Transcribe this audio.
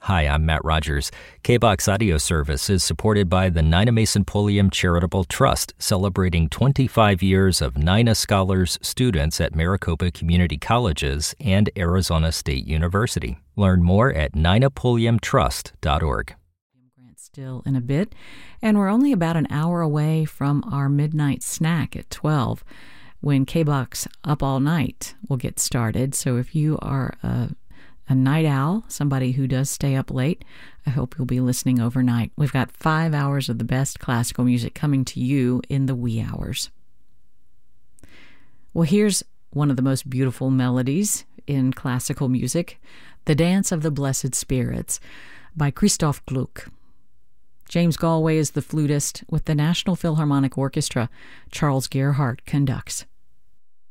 Hi, I'm Matt Rogers. KBOX audio service is supported by the Nina Mason Pulliam Charitable Trust, celebrating 25 years of Nina Scholars students at Maricopa Community Colleges and Arizona State University. Learn more at ninapulliamtrust.org. Still in a bit, and we're only about an hour away from our midnight snack at 12 when KBOX Up All Night will get started. So if you are a night owl, somebody who does stay up late, I hope you'll be listening overnight. We've got 5 hours of the best classical music coming to you in the wee hours. Well, here's one of the most beautiful melodies in classical music, The Dance of the Blessed Spirits by Christoph Gluck. James Galway is the flutist with the National Philharmonic Orchestra. Charles Gerhardt conducts.